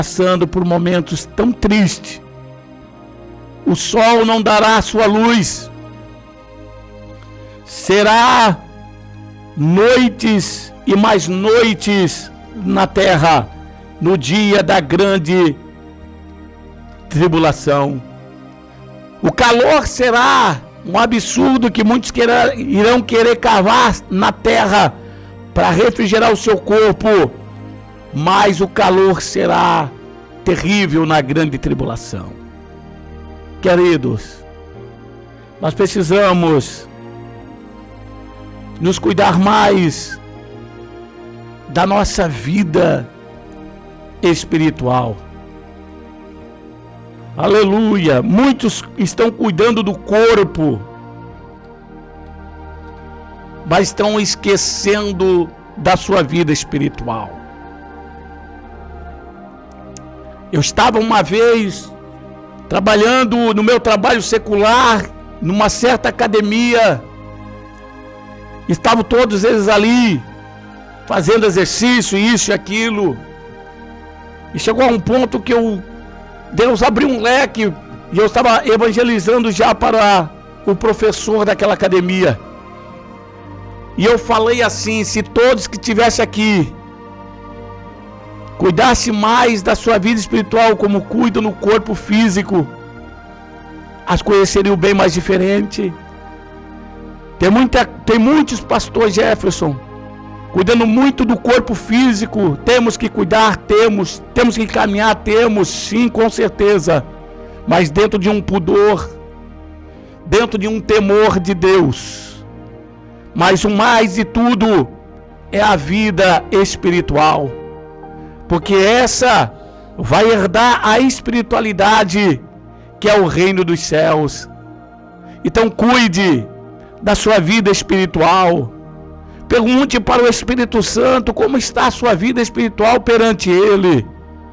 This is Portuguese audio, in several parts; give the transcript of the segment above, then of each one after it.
passando por momentos tão tristes. O sol não dará sua luz. Será noites e mais noites na terra, no dia da grande tribulação. O calor será um absurdo que muitos irão querer cavar na terra para refrigerar o seu corpo, mas o calor será terrível na grande tribulação. Queridos, nós precisamos nos cuidar mais da nossa vida espiritual. Aleluia! Muitos estão cuidando do corpo, mas estão esquecendo da sua vida espiritual. Eu estava uma vez trabalhando no meu trabalho secular, numa certa academia. Estavam todos eles ali, fazendo exercício, isso e aquilo. E chegou a um ponto que Deus abriu um leque e eu estava evangelizando já para o professor daquela academia. E eu falei assim: se todos que estivessem aqui cuidasse mais da sua vida espiritual como cuida no corpo físico, as coisas seriam bem mais diferentes. Tem muitos pastores, Jefferson, cuidando muito do corpo físico. Temos que cuidar, temos que caminhar, temos sim, com certeza, mas dentro de um pudor, dentro de um temor de Deus. Mas o mais de tudo é a vida espiritual, porque essa vai herdar a espiritualidade, que é o reino dos céus. Então cuide da sua vida espiritual. Pergunte para o Espírito Santo como está a sua vida espiritual perante Ele.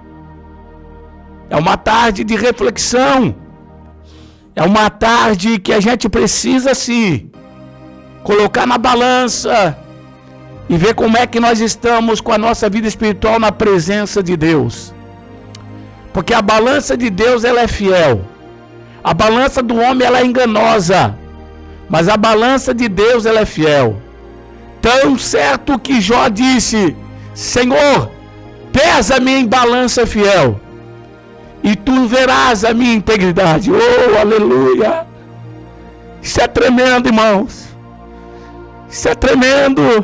É uma tarde de reflexão. É uma tarde que a gente precisa se colocar na balança e ver como é que nós estamos com a nossa vida espiritual na presença de Deus. Porque a balança de Deus, ela é fiel. A balança do homem, ela é enganosa. Mas a balança de Deus, ela é fiel. Tão certo que Jó disse: Senhor, pesa-me em balança fiel, e tu verás a minha integridade. Oh, aleluia! Isso é tremendo, irmãos. Isso é tremendo.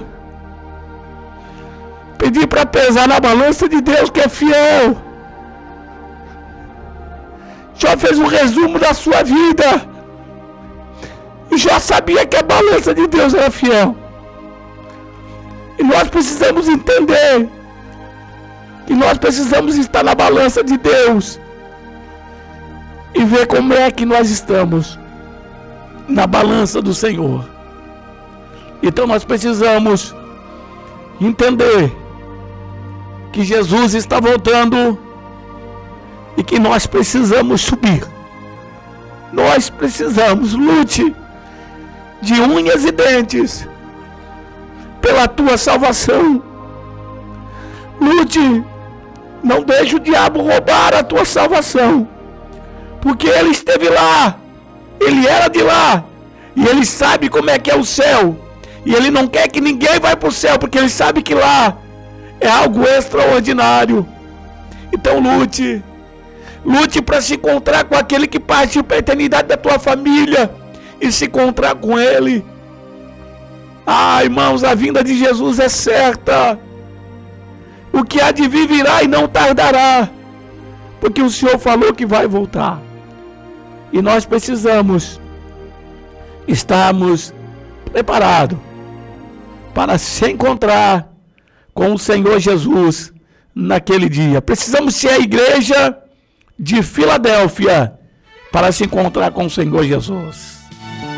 Pedir para pesar na balança de Deus, que é fiel. Jó fez um resumo da sua vida. E Jó sabia que a balança de Deus era fiel. E nós precisamos entender que nós precisamos estar na balança de Deus e ver como é que nós estamos na balança do Senhor. Então nós precisamos entender que Jesus está voltando e que nós precisamos subir. Nós precisamos, lute de unhas e dentes pela tua salvação. Lute, não deixe o diabo roubar a tua salvação, porque ele esteve lá, ele era de lá, e ele sabe como é que é o céu, e ele não quer que ninguém vá para o céu, porque ele sabe que lá é algo extraordinário. Então lute para se encontrar com aquele que partiu para a eternidade da tua família e se encontrar com ele. Irmãos, a vinda de Jesus é certa. O que há de vir virá e não tardará, porque o Senhor falou que vai voltar. E nós precisamos estarmos preparados para se encontrar com o Senhor Jesus naquele dia. Precisamos ser a igreja de Filadélfia para se encontrar com o Senhor Jesus.